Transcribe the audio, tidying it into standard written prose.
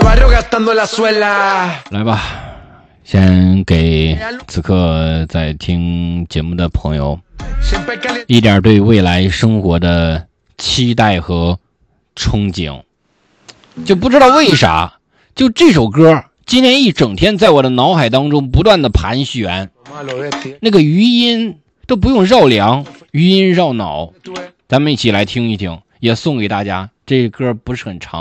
来吧，先给此刻在听节目的朋友一点对未来生活的期待和憧憬。就不知道为啥，就这首歌今天一整天在我的脑海当中不断的盘旋，那个余音都不用绕梁，余音绕脑。咱们一起来听一听，也送给大家。这歌不是很长。